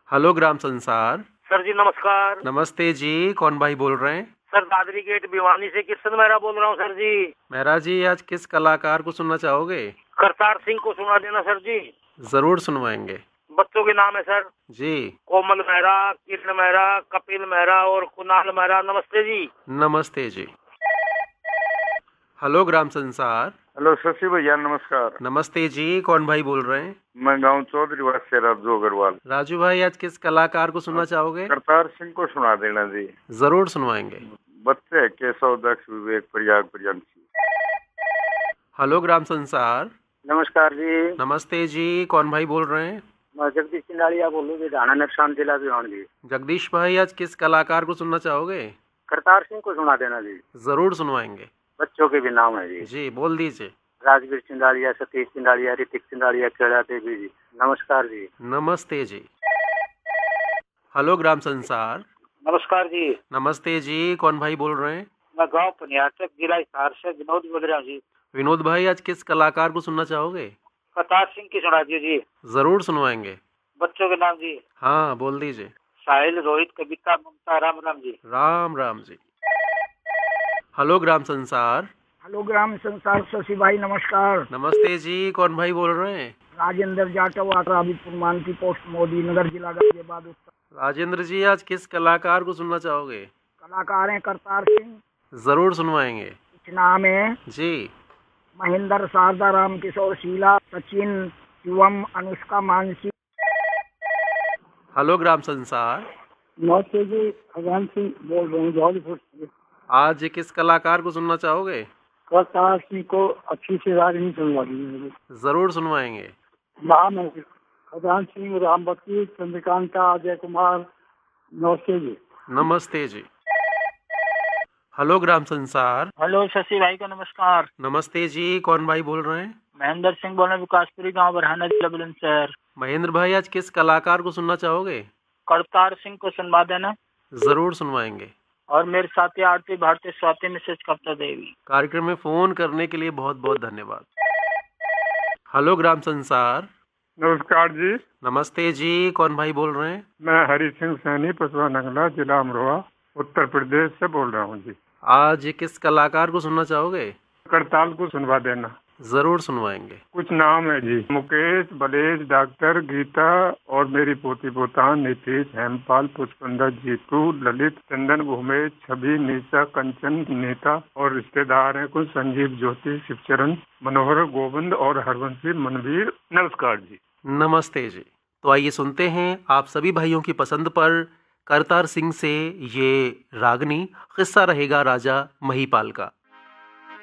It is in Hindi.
हेलो ग्राम संसार। सर जी नमस्कार। नमस्ते जी, कौन भाई बोल रहे हैं? सर दादरी गेट भिवानी से किशन मेहरा बोल रहा हूँ सर जी। मेहरा जी, आज किस कलाकार को सुनना चाहोगे? करतार सिंह को सुना देना सर जी। जरूर सुनवाएंगे बच्चों के नाम है सर जी। कोमल मेहरा, किरण मेहरा, कपिल मेहरा और कुणाल मेहरा। नमस्ते जी। नमस्ते जी। हेलो ग्राम संसार। हेलो शशि भैया नमस्कार। नमस्ते जी, कौन भाई बोल रहे हैं? मैं गांव चौधरी वास से राजू अग्रवाल। राजू भाई, आज किस कलाकार को सुनना चाहोगे? करतार सिंह को सुना देना जी। जरूर सुनवाएंगे। बच्चे हैं केशव, दक्ष, विवेक, प्रयाग, प्रियंशी। हेलो ग्राम संसार। नमस्कार जी। नमस्ते जी, कौन भाई बोल रहे हैं? मैं जगदीश चिंदाड़िया बोल रहा हूँ, ढाणा नक्सान जिला भिवानी जी। जगदीश भाई, आज किस कलाकार को सुनना चाहोगे? करतार सिंह को सुना देना जी। जरूर सुनवाएंगे बच्चों के भी नाम है जी। जी, बोल दीजिए। राजवीर चिंदाड़िया, सतीश चिंदाड़िया, ऋतिक चिंदाड़िया, केड़ा देवी जी। नमस्कार जी। नमस्ते जी। हेलो ग्राम संसार। नमस्कार जी। नमस्ते जी, कौन भाई बोल रहे हैं? मैं गांव पुनियाचक जिला हिसार से विनोद बोल रहा हूँ जी। विनोद भाई, आज किस कलाकार को सुनना चाहोगे? करतार सिंह की सुना दीजिए जी। जरूर सुनवाएंगे। बच्चों के नाम जी हाँ, बोल दीजिए। साहिल, रोहित, कविता, ममता, राम राम जी। राम राम जी। हेलो ग्राम संसार। हेलो ग्राम संसार शशि भाई नमस्कार। नमस्ते जी, कौन भाई बोल रहे हैं? राजेंद्र जाटव, आबिदपुर मानकी पोस्ट, मोदी नगर, जिला गाजियाबाद उत्तर। राजेंद्र जी, आज किस कलाकार को सुनना चाहोगे? कलाकार हैं करतार सिंह। जरूर सुनवाएंगे कुछ नाम है जी। महेंद्र, शारदा, राम किशोर, शीला, सचिन, शिवम, अनुष्का, मानसी। हेलो ग्राम संसार। नमस्ते जी, खजान सिंह बोल रहे हैं जौहरीपुर से। आज किस कलाकार को सुनना चाहोगे? करतार सिंह को अच्छी से रागनी सुनवा दीजिए। जरूर सुनवाएंगे। नाम है खजान सिंह, रामबती, चंद्रकांता, अजय कुमार। नमस्ते जी। नमस्ते जी। हेलो ग्राम संसार। हेलो शशि भाई को नमस्कार। नमस्ते जी, कौन भाई बोल रहे हैं? महेंद्र सिंह बोल रहे हैं, विकासपुरी गांव बरहाना जिला बुलंदशहर। महेंद्र भाई, आज किस कलाकार को सुनना चाहोगे? करतार सिंह को सुनवा देना। जरूर सुनवाएंगे। और मेरे साथी आरती भारती, स्वाति, मिसेज कविता देवी। कार्यक्रम में फोन करने के लिए बहुत बहुत धन्यवाद। हेलो ग्राम संसार। नमस्कार जी। नमस्ते जी, कौन भाई बोल रहे हैं? मैं हरि सिंह सैनी, पसवा नंगला, जिला अमरोहा, उत्तर प्रदेश से बोल रहा हूँ जी। आज किस कलाकार को सुनना चाहोगे? करताल को सुनवा देना। जरूर सुनवाएंगे। कुछ नाम है जी मुकेश, बलेश, डॉक्टर, गीता और मेरी पोती पोता नीतीश, हेमपाल, पुष्पिंदर, जीतू, ललित, चंदन, भूमेश, छवि, निशा, कंचन, नीता और रिश्तेदार हैं कुछ संजीव, ज्योति, शिवचरण, मनोहर, गोविंद और हरवंशी, मनवीर। नमस्कार जी। नमस्ते जी। तो आइए सुनते हैं आप सभी भाइयों की पसंद पर करतार सिंह से ये रागनी, किस्सा रहेगा राजा महिपाल का।